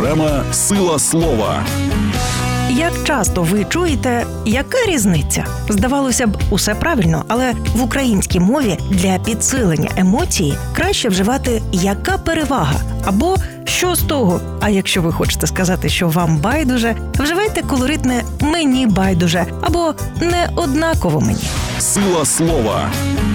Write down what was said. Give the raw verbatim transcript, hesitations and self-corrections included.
Програма «Сила слова». Як часто ви чуєте, яка різниця? Здавалося б, усе правильно, але в українській мові для підсилення емоції краще вживати «яка перевага» або «що з того?». А якщо ви хочете сказати, що вам байдуже, вживайте колоритне «мені байдуже» або «не однаково мені». Сила слова.